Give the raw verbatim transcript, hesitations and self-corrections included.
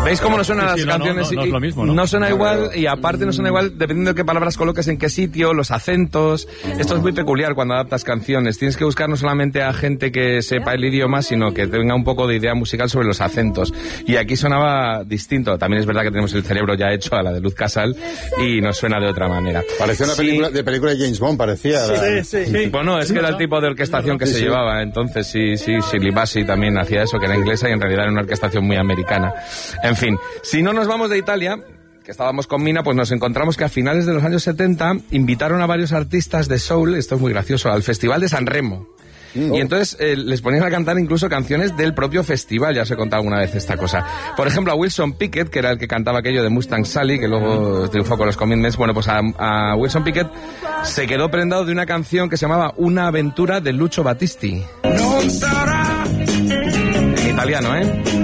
¿Veis cómo no suenan sí, sí, las no, canciones? No, no, no es lo mismo, ¿no? No suena igual, y aparte no suena igual dependiendo de qué palabras coloques en qué sitio, los acentos. Esto es muy peculiar cuando adaptas canciones. Tienes que buscar no solamente a gente que sepa el idioma, sino que tenga un poco de idea musical sobre los acentos. Y aquí sonaba distinto. También es verdad que tenemos el cerebro ya hecho a la de Luz Casal y nos suena de otra manera. Parecía una Sí. película de película de James Bond, parecía. Sí, la... sí, sí. Bueno, es que era el tipo de orquestación que Sí, se sí. llevaba. Entonces, sí, sí, Shirley Bassey también hacía eso, que era inglesa y en realidad era una orquestación muy americana. En fin, si no nos vamos de Italia, que estábamos con Mina, pues nos encontramos que a finales de los años setenta invitaron a varios artistas de soul, esto es muy gracioso, al Festival de San Remo. Y entonces eh, les ponían a cantar incluso canciones del propio festival, ya os he contado alguna vez esta cosa. Por ejemplo, a Wilson Pickett, que era el que cantaba aquello de Mustang Sally, que luego triunfó con los Commitments, bueno, pues a, a Wilson Pickett se quedó prendado de una canción que se llamaba Una aventura de Lucio Battisti. En italiano, ¿eh?